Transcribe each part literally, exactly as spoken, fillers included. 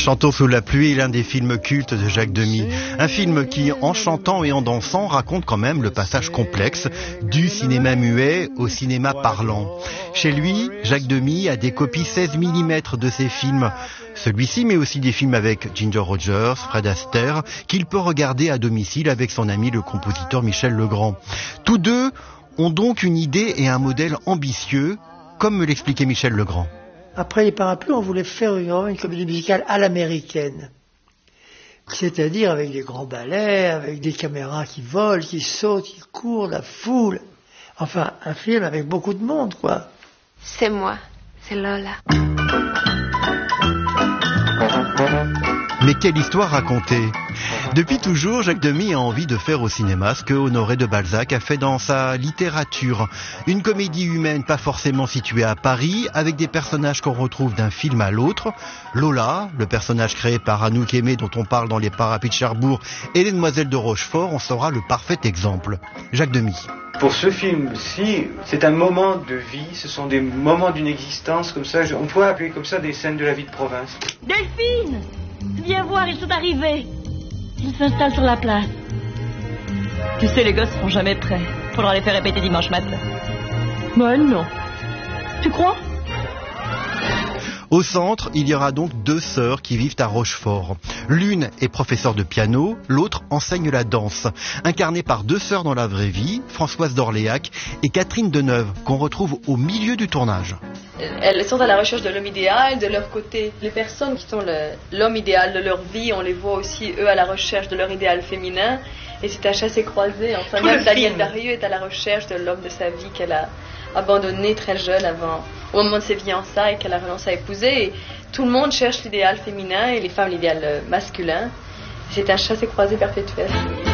Chantons sous la pluie, l'un des films cultes de Jacques Demy. Un film qui, en chantant et en dansant, raconte quand même le passage complexe du cinéma muet au cinéma parlant. Chez lui, Jacques Demy a des copies seize millimètres de ses films. Celui-ci, mais aussi des films avec Ginger Rogers, Fred Astaire, qu'il peut regarder à domicile avec son ami le compositeur Michel Legrand. Tous deux ont donc une idée et un modèle ambitieux, comme me l'expliquait Michel Legrand. Après les Parapluies, on voulait faire une, une comédie musicale à l'américaine. C'est-à-dire avec des grands ballets, avec des caméras qui volent, qui sautent, qui courent, la foule. Enfin, un film avec beaucoup de monde, quoi. C'est moi, c'est Lola. Mais quelle histoire raconter? Depuis toujours, Jacques Demy a envie de faire au cinéma ce que Honoré de Balzac a fait dans sa littérature. Une comédie humaine pas forcément située à Paris, avec des personnages qu'on retrouve d'un film à l'autre. Lola, le personnage créé par Anouk Aimée dont on parle dans Les Parapluies de Cherbourg, et Les Demoiselles de Rochefort en sera le parfait exemple. Jacques Demy. Pour ce film-ci, c'est un moment de vie, ce sont des moments d'une existence comme ça, on pourrait appeler comme ça des scènes de la vie de province. Delphine, viens voir, ils sont arrivés. Ils s'installent sur la place. Tu sais, les gosses seront jamais prêts. Faudra les faire répéter dimanche matin. Bah non. Tu crois ? Au centre, il y aura donc deux sœurs qui vivent à Rochefort. L'une est professeure de piano, l'autre enseigne la danse. Incarnées par deux sœurs dans la vraie vie, Françoise d'Orléac et Catherine Deneuve, qu'on retrouve au milieu du tournage. Elles sont à la recherche de l'homme idéal, de leur côté. Les personnes qui sont le, l'homme idéal de leur vie, on les voit aussi, eux, à la recherche de leur idéal féminin. Et c'est un chassé-croisé. Enfin, même Danielle Darieux est à la recherche de l'homme de sa vie qu'elle a abandonné très jeune avant, au moment de ses fiançailles, qu'elle a renoncé à épouser. Et tout le monde cherche l'idéal féminin et les femmes l'idéal masculin. C'est un chassé-croisé perpétuel.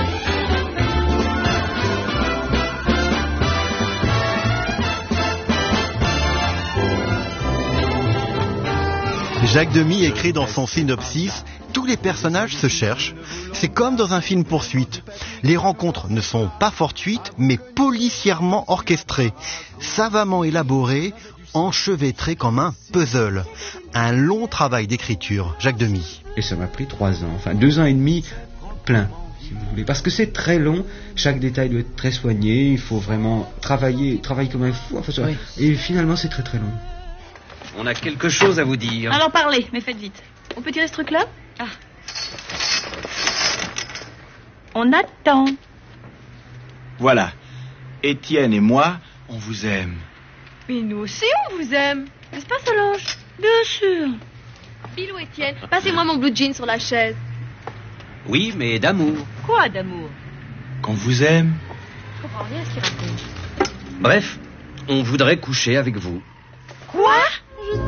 Jacques Demy écrit dans son synopsis « Tous les personnages se cherchent ». C'est comme dans un film poursuite. Les rencontres ne sont pas fortuites, mais policièrement orchestrées, savamment élaborées, enchevêtrées comme un puzzle. Un long travail d'écriture, Jacques Demy. Et ça m'a pris trois ans, enfin deux ans et demi plein, si vous voulez. Parce que c'est très long, chaque détail doit être très soigné, il faut vraiment travailler, travailler comme un fou. Enfin, oui. Et finalement, c'est très très long. On a quelque chose à vous dire. Alors parlez, mais faites vite. On peut tirer ce truc-là ? Ah. On attend. Voilà. Étienne et moi, on vous aime. Mais nous aussi, on vous aime. N'est-ce pas, Solange ? Bien sûr. Bilou, Étienne, passez-moi mon blue jean sur la chaise. Oui, mais d'amour. Quoi d'amour ? Qu'on vous aime. Je comprends rien à ce qu'il raconte. Bref, on voudrait coucher avec vous. Quoi ?